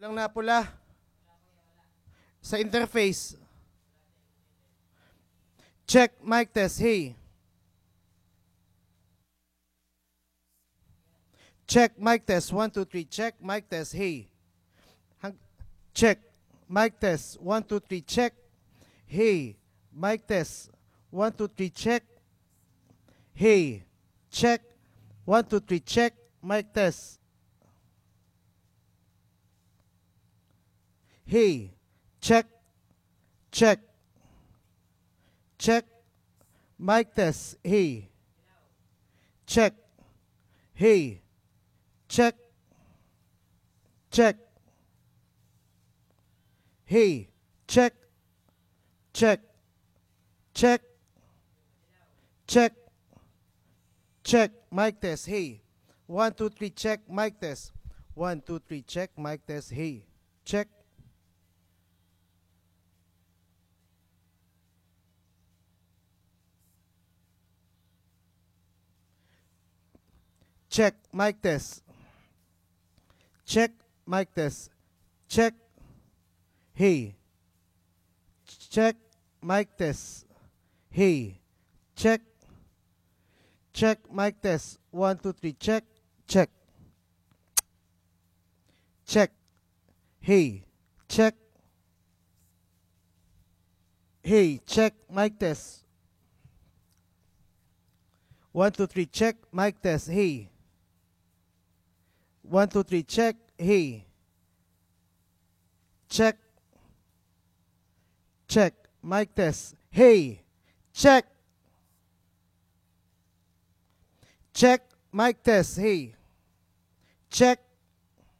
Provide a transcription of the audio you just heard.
Walang napula. Sa interface. Check, mic test, hey. Check, mic test, 1, 2, 3. Check, mic test, hey. Check, mic test, 1, 2, 3. Check, hey. Mic test, 1, 2, 3. Check, hey. Check, 1, 2, 3. Check, mic test. Hey, check, check, check, mic test, hey, check, hey, check, check, hey, check, check, check, check, check, mic test, hey, 1, 2, 3, check, mic test, 1, 2, 3, check, mic test, hey, check. Check, mic test. Check, mic test. Check. Hey. Check, mic test. Hey. Check. Check, mic test. 1, 2, 3. Check. Check. Check. Hey. Check. Hey. Check, mic test. 1, 2, 3. Check, mic test. Hey. 1, 2, 3, check, hey. Check. Check, mic test, hey. Check. Check, mic test, hey. Check.